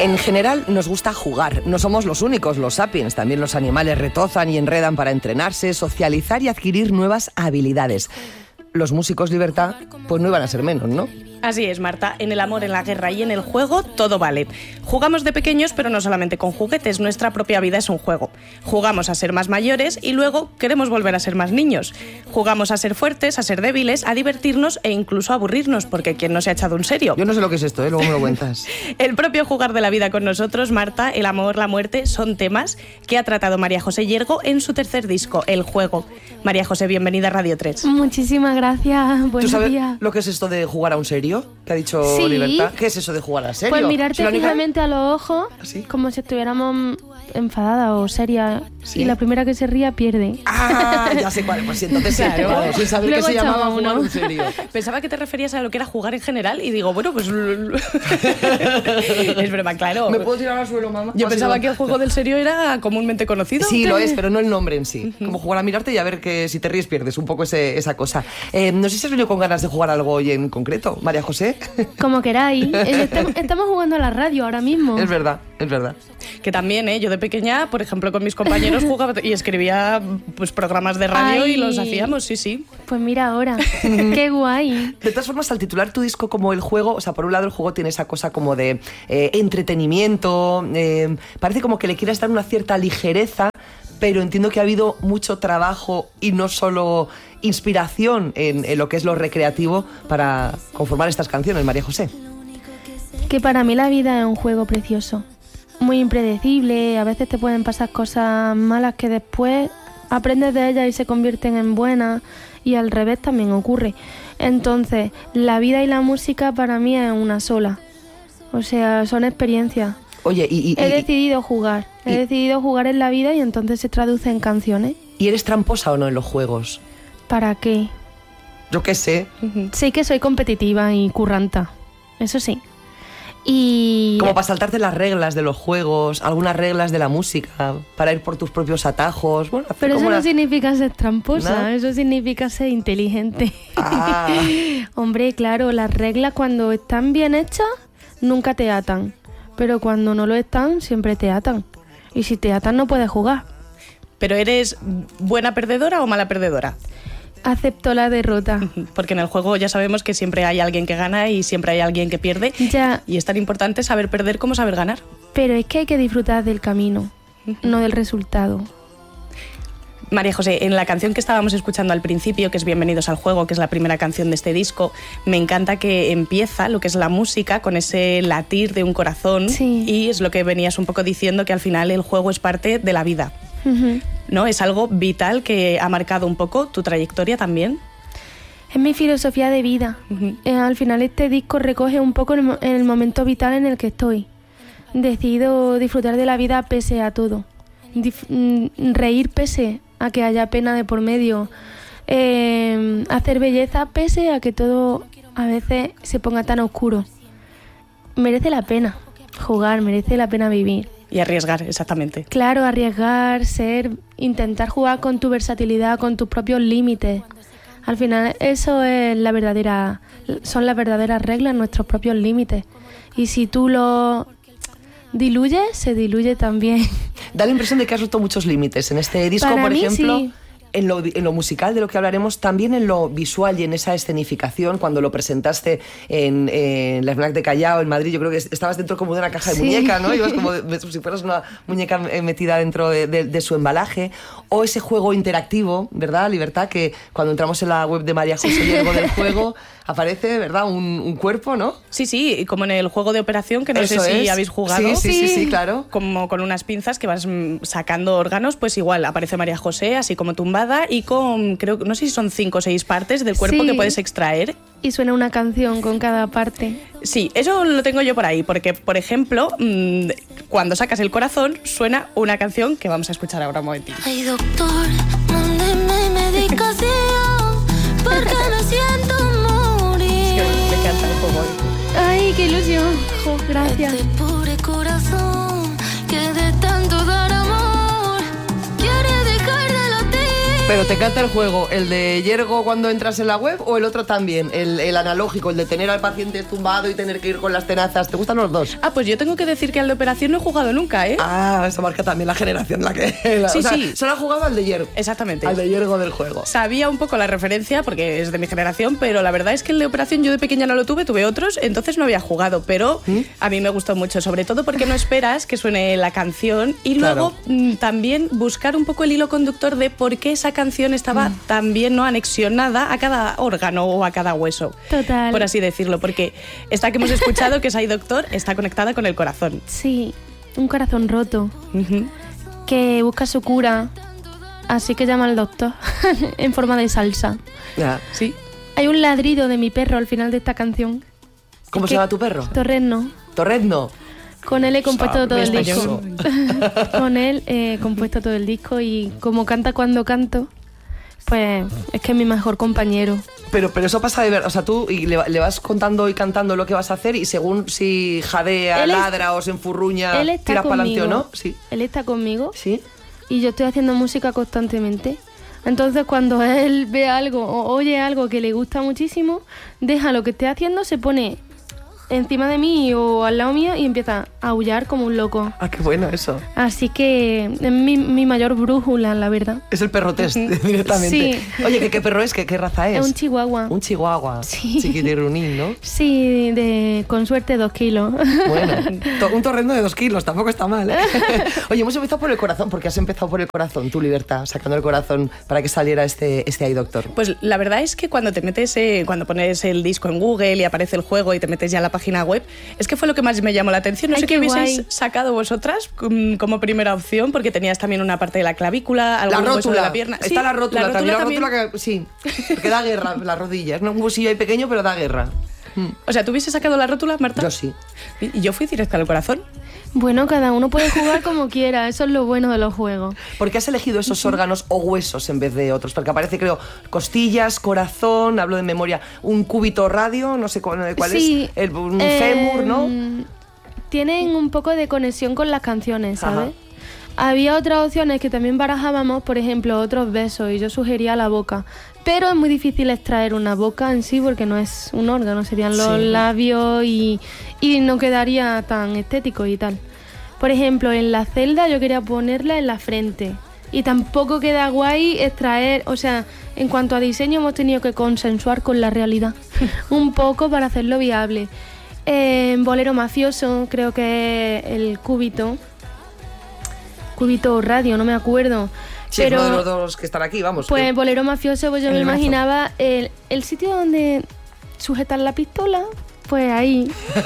En general nos gusta jugar, no somos los únicos, los sapiens, también los animales retozan y enredan para entrenarse, socializar y adquirir nuevas habilidades. Los músicos, Libertad, pues no iban a ser menos, ¿no? Así es, Marta. En el amor, en la guerra y en el juego, todo vale. Jugamos de pequeños, pero no solamente con juguetes. Nuestra propia vida es un juego. Jugamos a ser más mayores y luego queremos volver a ser más niños. Jugamos a ser fuertes, a ser débiles, a divertirnos e incluso a aburrirnos, porque ¿quién no se ha echado un serio? Yo no sé lo que es esto, luego me lo cuentas. El propio jugar de la vida con nosotros, Marta, el amor, la muerte, son temas que ha tratado María José Hiergo en su tercer disco, El Juego. María José, bienvenida a Radio 3. Muchísimas gracias, buenos ¿Tú sabes días. lo que es esto de jugar a un serio? ¿Qué ha dicho Sí. Libertad? ¿Qué es eso de jugar a serio? Pues mirarte ¿Sí, Lónica? fijamente a los ojos, ¿Sí? como si estuviéramos enfadadas o serias, ¿Sí? y la primera que se ría pierde. Ah, ya sé cuál. Pues sí, entonces sí, Claro. claro, sin saber que Luego se llamaba echaba jugar a uno. un serio. Pensaba que te referías a lo que era jugar en general y digo, bueno, pues... es broma, claro. ¿Me puedo tirar al suelo, mamá? Yo ¿Has pensaba ido? que el juego del serio era comúnmente conocido. Sí, lo es, pero no el nombre en sí. Como jugar a mirarte y a ver que si te ríes pierdes, un poco esa cosa. No sé si has venido con ganas de jugar algo hoy en concreto, María José. Como queráis. Estamos jugando a la radio ahora mismo. Es verdad, es verdad. Que también, yo de pequeña, por ejemplo, con mis compañeros jugaba y escribía pues programas de radio y Ay. los hacíamos, sí. Pues mira ahora, qué guay. De todas formas, al titular tu disco como El Juego, o sea, por un lado el juego tiene esa cosa como de entretenimiento, parece como que le quieras dar una cierta ligereza, pero entiendo que ha habido mucho trabajo y no solo inspiración en lo que es lo recreativo para conformar estas canciones, María José. Que para mí la vida es un juego precioso, muy impredecible, a veces te pueden pasar cosas malas que después aprendes de ellas y se convierten en buenas, y al revés también ocurre. Entonces, la vida y la música para mí es una sola, o sea, son experiencias. Oye, He decidido jugar en la vida y entonces se traduce en canciones. ¿Y eres tramposa o no en los juegos? ¿Para qué? Yo qué sé. Sí que soy competitiva y curranta, eso sí. Y Como para saltarte las reglas de los juegos, algunas reglas de la música, para ir por tus propios atajos. Bueno, hacer pero como eso no una... significa ser tramposa, ¿No? eso significa ser inteligente. Ah. Hombre, claro, las reglas cuando están bien hechas nunca te atan, pero cuando no lo están siempre te atan. Y si te atan no puedes jugar. ¿Pero eres buena perdedora o mala perdedora? Acepto la derrota. Porque en el juego ya sabemos que siempre hay alguien que gana y siempre hay alguien que pierde. Ya, Y es tan importante saber perder como saber ganar. pero es que hay que disfrutar del camino, no del resultado. María José, en la canción que estábamos escuchando al principio, que es Bienvenidos al Juego, que es la primera canción de este disco, me encanta que empieza lo que es la música con ese latir de un corazón. Sí. Y es lo que venías un poco diciendo, que al final el juego es parte de la vida, Ujú. ¿no? Es algo vital que ha marcado un poco tu trayectoria también. Es mi filosofía de vida. Ujú. Al final este disco recoge un poco el momento vital en el que estoy. Decido disfrutar de la vida pese a todo. Reír pese a que haya pena de por medio. Hacer belleza pese a que todo a veces se ponga tan oscuro. Merece la pena jugar, merece la pena vivir. Y arriesgar, exactamente. Claro, arriesgar, intentar jugar con tu versatilidad, con tus propios límites. Al final eso es son las verdaderas reglas, nuestros propios límites. Y si tú lo diluyes, se diluye también. Da la impresión de que has roto muchos límites en este disco, Para por mí, ejemplo. sí. En lo musical, de lo que hablaremos, también en lo visual y en esa escenificación, cuando lo presentaste en la FNAC de Callao, en Madrid. Yo creo que estabas dentro como de una caja de Sí. muñeca, ¿no? Ibas como si fueras una muñeca metida dentro de su embalaje. O ese juego interactivo, ¿verdad, Libertad? Que cuando entramos en la web de María José Hiergo del Juego, aparece, ¿verdad? Un cuerpo, ¿no? Sí, como en el juego de operación, que no Eso sé si es. habéis jugado. Sí, claro. Como con unas pinzas que vas sacando órganos, pues igual aparece María José, así como tumbada, y con, no sé si son 5 o 6 partes del cuerpo Sí. que puedes extraer. Y suena una canción con cada parte. Sí, eso lo tengo yo por ahí, porque, por ejemplo, cuando sacas el corazón, suena una canción que vamos a escuchar ahora un momentito. Ay, doctor, mándeme medicación, porque me siento morir. Es que me encanta el juego. ¡Ay, qué ilusión! Jo, gracias. Este pobre corazón que de tanto dar amor quiere dejar de latir. Pero ¿te encanta el juego, el de Yergo cuando entras en la web o el otro también? El analógico, el de tener al paciente tumbado y tener que ir con las tenazas. ¿Te gustan los dos? Pues yo tengo que decir que al de operación no he jugado nunca, ¿eh? Eso marca también la generación. Sí. Solo ha jugado al de Yergo. Exactamente. Al de Yergo del juego. Sabía un poco la referencia porque es de mi generación, pero la verdad es que el de operación yo de pequeña no lo tuve otros, entonces no había jugado, pero a mí me gustó mucho, sobre todo porque no esperas que suene la canción y luego también buscar un poco el hilo conductor de por qué esa canción estaba tan bien, ¿no?, anexionada a cada órgano o a cada hueso. Total. Por así decirlo, porque esta que hemos escuchado, que es Ay Doctor, está conectada con el corazón. Sí, un corazón roto que busca su cura, así que llama al doctor en forma de salsa. Sí. Hay un ladrido de mi perro al final de esta canción. ¿Cómo se llama tu perro? Torrezno. Torrezno. Con él he compuesto todo el Eso. disco. Con él he compuesto todo el disco y como canta cuando canto, pues es que es mi mejor compañero. Pero eso pasa de ver, o sea, tú le vas contando y cantando lo que vas a hacer y según si jadea, ladra o se enfurruña, tiras para adelante o no. Sí. Él está conmigo. Sí. Y yo estoy haciendo música constantemente. Entonces cuando él ve algo o oye algo que le gusta muchísimo, deja lo que esté haciendo, se pone encima de mí o al lado mío y empieza a aullar como un loco. Qué bueno eso. Así que es mi mayor brújula, la verdad. Es el perro test directamente. Sí. Oye, ¿qué perro es? ¿Qué raza es? Es un chihuahua. Un chihuahua. Sí. Chiquitirunín, ¿no? Sí, con suerte 2 kilos. Bueno, un torrendo de 2 kilos, tampoco está mal, ¿eh? Oye, hemos empezado por el corazón, porque has empezado por el corazón, tu libertad, sacando el corazón para que saliera este Ay Doctor. Pues la verdad es que cuando te metes, cuando pones el disco en Google y aparece el juego y te metes ya a la página web, es que fue lo que más me llamó la atención. No sé qué hubieseis sacado vosotras como primera opción, porque tenías también una parte de la clavícula, algún hueso de la pierna. Está la rótula también. La rótula que, sí, porque da guerra las rodillas. No, un huesillo ahí pequeño, pero da guerra. O sea, ¿tú hubieses sacado la rótula, Marta? Yo sí. Y yo fui directa al corazón. Bueno, cada uno puede jugar como quiera, eso es lo bueno de los juegos. ¿Por qué has elegido esos órganos o huesos en vez de otros? Porque aparece, creo, costillas, corazón, hablo de memoria, un cúbito radio, no sé cuál sí, es, un fémur, ¿no? Tienen un poco de conexión con las canciones, ¿sabes? Ajá. Había otras opciones que también barajábamos, por ejemplo, otros besos, y yo sugería la boca. Pero es muy difícil extraer una boca en sí porque no es un órgano, serían los labios y no quedaría tan estético y tal. Por ejemplo, en la celda yo quería ponerla en la frente y tampoco queda guay extraer, o sea, en cuanto a diseño hemos tenido que consensuar con la realidad un poco para hacerlo viable. En Bolero Mafioso creo que es el cúbito radio, no me acuerdo. Sí, pero, es uno de los dos que están aquí, vamos. Pues Bolero Mafioso, pues yo me imaginaba el sitio donde sujetar la pistola, pues ahí.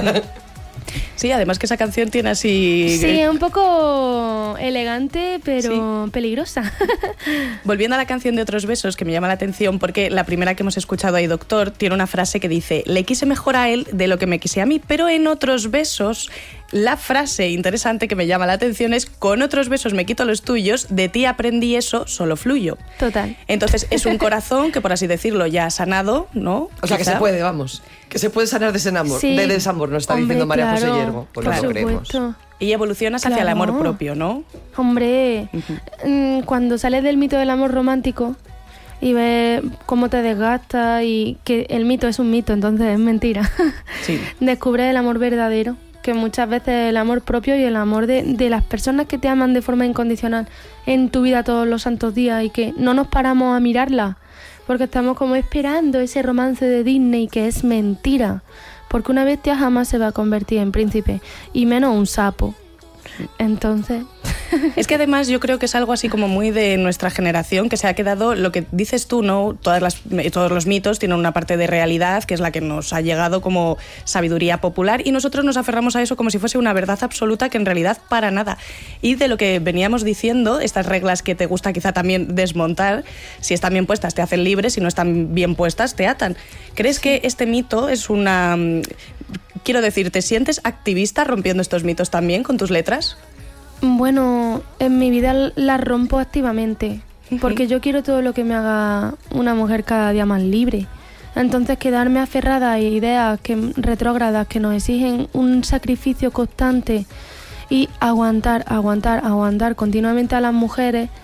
Sí, además que esa canción tiene así... Sí, es un poco elegante, pero peligrosa. Volviendo a la canción de Otros besos, que me llama la atención, porque la primera que hemos escuchado ahí, Doctor, tiene una frase que dice: le quise mejor a él de lo que me quise a mí, pero en otros besos... La frase interesante que me llama la atención es: con otros besos me quito los tuyos, de ti aprendí eso, solo fluyo. Total. Entonces es un corazón que, por así decirlo, ya ha sanado, ¿no? O sea, que se puede, vamos. Que se puede sanar de ese amor. Sí. De desamor, nos está diciendo María José Yergo. Pues por lo creemos. Y evolucionas hacia el amor propio, ¿no? Hombre, cuando sales del mito del amor romántico y ves cómo te desgasta y que el mito es un mito, entonces es mentira. Sí. Descubres el amor verdadero, que muchas veces el amor propio y el amor de las personas que te aman de forma incondicional en tu vida todos los santos días y que no nos paramos a mirarla porque estamos como esperando ese romance de Disney que es mentira, porque una bestia jamás se va a convertir en príncipe y menos un sapo. Entonces... Es que además yo creo que es algo así como muy de nuestra generación, que se ha quedado, lo que dices tú, ¿no? Todos los mitos tienen una parte de realidad, que es la que nos ha llegado como sabiduría popular, y nosotros nos aferramos a eso como si fuese una verdad absoluta, que en realidad para nada. Y de lo que veníamos diciendo, estas reglas que te gusta quizá también desmontar, si están bien puestas te hacen libre, si no están bien puestas te atan. ¿Crees que este mito es una... Quiero decir, ¿te sientes activista rompiendo estos mitos también con tus letras? Bueno, en mi vida la rompo activamente, porque yo quiero todo lo que me haga una mujer cada día más libre. Entonces quedarme aferrada a ideas retrógradas que nos exigen un sacrificio constante y aguantar continuamente a las mujeres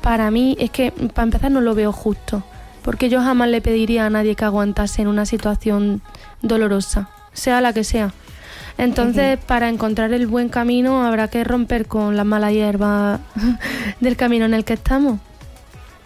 para mí es que, para empezar, no lo veo justo, porque yo jamás le pediría a nadie que aguantase en una situación dolorosa, sea la que sea. Entonces, para encontrar el buen camino habrá que romper con las malas hierbas del camino en el que estamos.